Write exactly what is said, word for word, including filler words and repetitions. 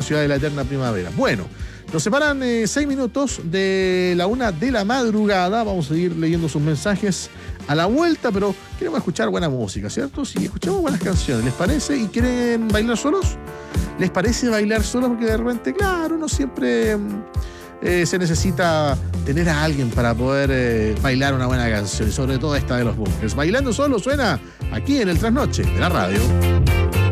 ciudad de la eterna primavera. Bueno, nos separan eh, seis minutos de la una de la madrugada. Vamos a seguir leyendo sus mensajes a la vuelta, pero queremos escuchar buena música, ¿cierto? Si escuchamos buenas canciones, ¿les parece? ¿Y quieren bailar solos? ¿Les parece bailar solos? Porque de repente, claro, no siempre eh, se necesita tener a alguien para poder eh, bailar una buena canción, y sobre todo esta de los Bunkers. Bailando solo suena aquí en el Trasnoche de la radio.